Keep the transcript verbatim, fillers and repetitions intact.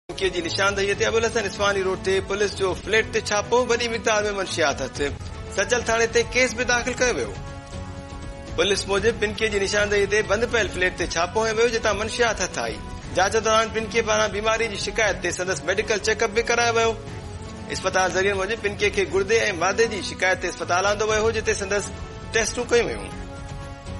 पिंकीअ जी निशानदेही ते अबुल हसन इस्फानी रोड ते पुलिस जो फ्लैट ते छापो, वॾी मिक़दार में मंशियात हथ। सचल थाणे ते केस बि दाख़िल कयो वियो। पुलिस मूजिबि पिंकीअ जी निशानदेही ते बंदि पयल फ्लैट ते छापो हयो वियो, जितां मंशियात हथ आई। जांच दौरान पिंकीअ पारां बीमारी जी शिकायत ते संदसि मेडिकल चेकअप बि करायो वियो। इस्पताल ज़रिए मूजिबि पिंकीअ खे गुर्दे ऐं मादे जी शिकायत ते इस्पताल आंदो वियो हो, जिते संदसि टेस्टूं कयूं वियूं।